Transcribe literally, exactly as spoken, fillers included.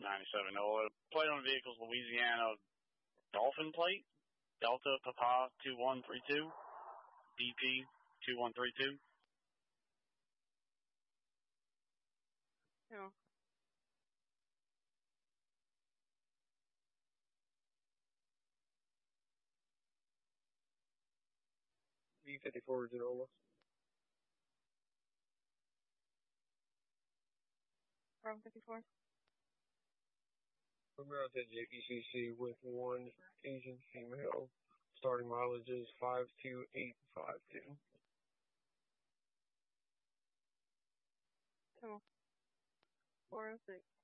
ninety-seven. Oh, plate on the vehicle's Louisiana Dolphin plate, Delta Papa two one three two, B P two one three two. No. B fifty-four Genola. Bravo fifty-four. We're out to J P C C with one Asian female. Starting mileage is five two eight five two. Come on. four oh six.